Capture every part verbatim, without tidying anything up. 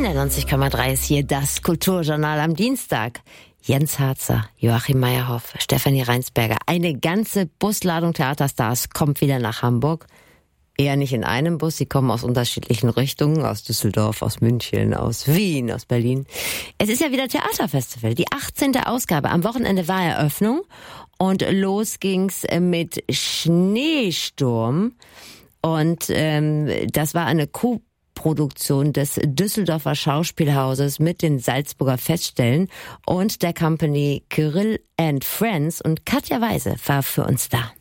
zweiundneunzig Komma drei ist hier das Kulturjournal am Dienstag. Jens Harzer, Joachim Meyerhoff, Stefanie Reinsberger. Eine ganze Busladung Theaterstars kommt wieder nach Hamburg. Eher nicht in einem Bus, sie kommen aus unterschiedlichen Richtungen, aus Düsseldorf, aus München, aus Wien, aus Berlin. Es ist ja wieder Theaterfestival, die achtzehnte Ausgabe. Am Wochenende war Eröffnung und los ging's mit Schneesturm. Und ähm, das war eine Co-Produktion des Düsseldorfer Schauspielhauses mit den Salzburger Feststellen und der Company Kyrill and Friends. Und Katja Weise war für uns da.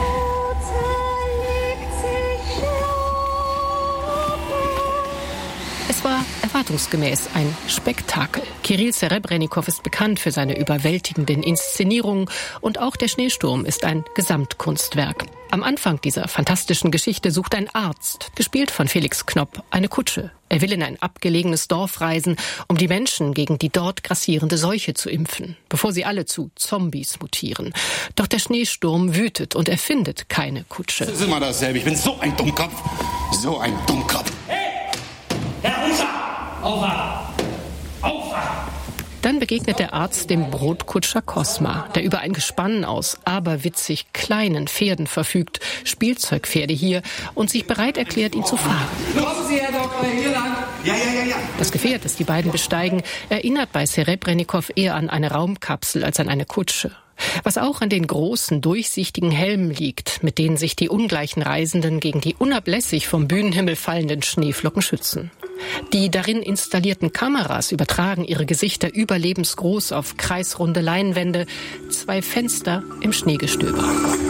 Es war erwartungsgemäß ein Spektakel. Kirill Serebrennikov ist bekannt für seine überwältigenden Inszenierungen und auch der Schneesturm ist ein Gesamtkunstwerk. Am Anfang dieser fantastischen Geschichte sucht ein Arzt, gespielt von Felix Knopp, eine Kutsche. Er will in ein abgelegenes Dorf reisen, um die Menschen gegen die dort grassierende Seuche zu impfen, bevor sie alle zu Zombies mutieren. Doch der Schneesturm wütet und er findet keine Kutsche. Das ist immer dasselbe. Ich bin so ein Dummkopf. So ein Dummkopf. Herr Unser! Aufwachen! Aufwachen! Dann begegnet der Arzt dem Brotkutscher Cosma, der über ein Gespann aus aberwitzig kleinen Pferden verfügt, Spielzeugpferde hier, und sich bereit erklärt, ihn zu fahren. Kommen Sie, Herr Doktor, hier lang! Ja, ja, ja, ja. Das Gefährt, das die beiden besteigen, erinnert bei Serebrennikov eher an eine Raumkapsel als an eine Kutsche. Was auch an den großen, durchsichtigen Helmen liegt, mit denen sich die ungleichen Reisenden gegen die unablässig vom Bühnenhimmel fallenden Schneeflocken schützen. Die darin installierten Kameras übertragen ihre Gesichter überlebensgroß auf kreisrunde Leinwände, zwei Fenster im Schneegestöber.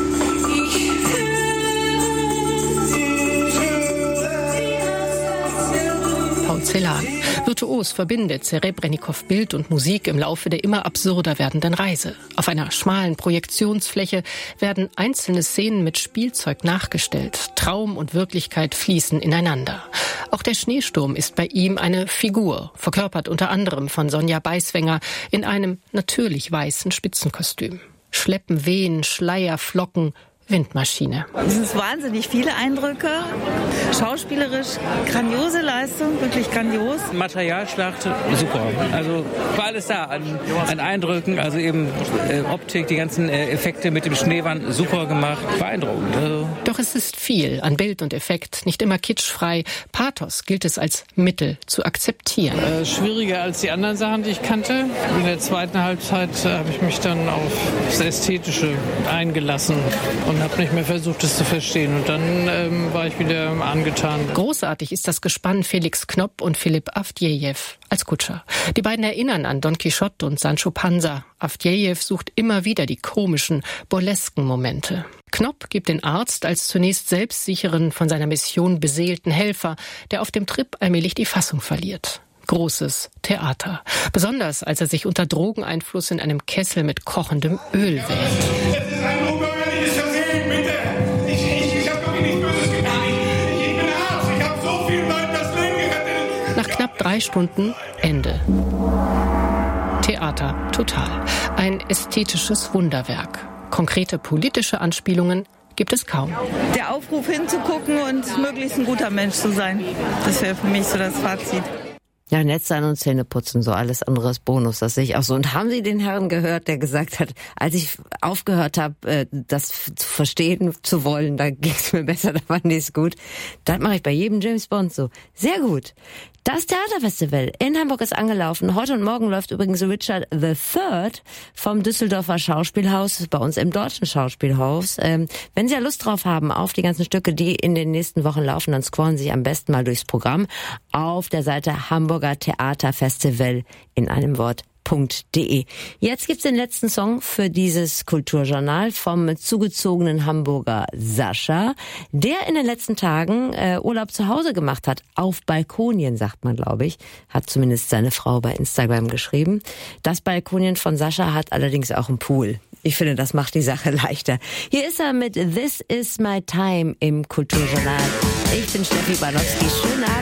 Paul Celan. Virtuos verbindet Serebrennikov Bild und Musik im Laufe der immer absurder werdenden Reise. Auf einer schmalen Projektionsfläche werden einzelne Szenen mit Spielzeug nachgestellt. Traum und Wirklichkeit fließen ineinander. Auch der Schneesturm ist bei ihm eine Figur, verkörpert unter anderem von Sonja Beiswenger in einem natürlich weißen Spitzenkostüm. Schleppen, Wehen, Schleier, Flocken, Windmaschine. Es sind wahnsinnig viele Eindrücke, schauspielerisch grandiose Leistung, wirklich grandios. Materialschlacht, super. Also war alles da an, an Eindrücken, also eben äh, Optik, die ganzen äh, Effekte mit dem Schnee waren super gemacht, beeindruckend. Also. Doch es ist viel an Bild und Effekt, nicht immer kitschfrei. Pathos gilt es als Mittel zu akzeptieren. Äh, schwieriger als die anderen Sachen, die ich kannte. In der zweiten Halbzeit äh, habe ich mich dann auf das Ästhetische eingelassen und habe nicht mehr versucht, es zu verstehen. Und dann ähm, war ich wieder angetan. Großartig ist das Gespann Felix Knopp und Philipp Avdjejew als Kutscher. Die beiden erinnern an Don Quixote und Sancho Panza. Avdjejew sucht immer wieder die komischen, burlesken Momente. Knopp gibt den Arzt als zunächst selbstsicheren, von seiner Mission beseelten Helfer, der auf dem Trip allmählich die Fassung verliert. Großes Theater. Besonders, als er sich unter Drogeneinfluss in einem Kessel mit kochendem Öl wählt. Nach knapp drei Stunden Ende. Theater total. Ein ästhetisches Wunderwerk. Konkrete politische Anspielungen gibt es kaum. Der Aufruf hinzugucken und möglichst ein guter Mensch zu sein, das wäre für mich so das Fazit. Ja, nett sein und Zähne putzen, so alles andere ist Bonus, das sehe ich auch so. Und haben Sie den Herrn gehört, der gesagt hat, als ich aufgehört habe, das zu verstehen zu wollen, da ging es mir besser, da fand ich es gut. Das mache ich bei jedem James Bond so. Sehr gut. Das Theaterfestival in Hamburg ist angelaufen. Heute und morgen läuft übrigens Richard the Third vom Düsseldorfer Schauspielhaus, bei uns im Deutschen Schauspielhaus. Ähm, wenn Sie ja Lust drauf haben auf die ganzen Stücke, die in den nächsten Wochen laufen, dann scrollen Sie am besten mal durchs Programm auf der Seite Hamburger Theaterfestival in einem Wort. .de. Jetzt gibt's den letzten Song für dieses Kulturjournal vom zugezogenen Hamburger Sascha, der in den letzten Tagen äh, Urlaub zu Hause gemacht hat. Auf Balkonien, sagt man, glaube ich. Hat zumindest seine Frau bei Instagram geschrieben. Das Balkonien von Sascha hat allerdings auch einen Pool. Ich finde, das macht die Sache leichter. Hier ist er mit This Is My Time im Kulturjournal. Ich bin Steffi Banowski. Schönen Abend.